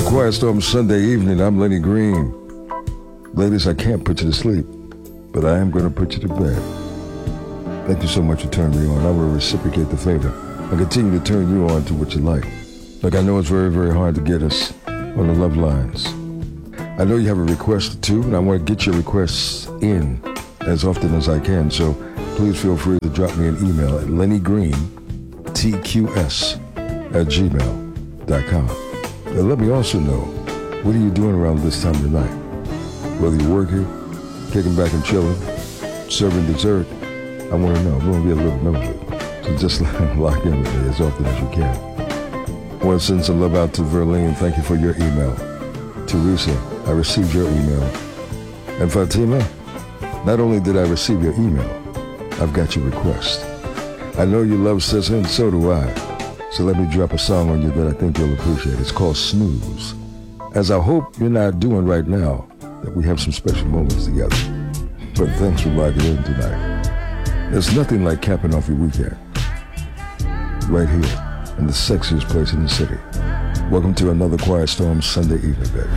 Quiet Storm Sunday evening. I'm Lenny Green. Ladies, I can't put you to sleep, but I am going to put you to bed. Thank you so much for turning me on. I will reciprocate the favor and continue to turn you on to what you like. Look, I know it's very, very hard to get us on the love lines. I know you have a request or two, and I want to get your requests in as often as I can, so please feel free to drop me an email at lennygreen@gmail.com. And let me also know, what are you doing around this time of night? Whether you're working, kicking back and chilling, serving dessert, I want to know. I'm going to be a little nosy. So just lock in with me as often as you can. I want to send some love out to Verlene. Thank you for your email. Teresa, I received your email. And Fatima, not only did I receive your email, I've got your request. I know you love SZA, and so do I. So let me drop a song on you that I think you'll appreciate. It's called Snooze. As I hope you're not doing right now, that we have some special moments together. But thanks for locking in tonight. There's nothing like capping off your weekend. Right here, in the sexiest place in the city. Welcome to another Quiet Storm Sunday evening, baby.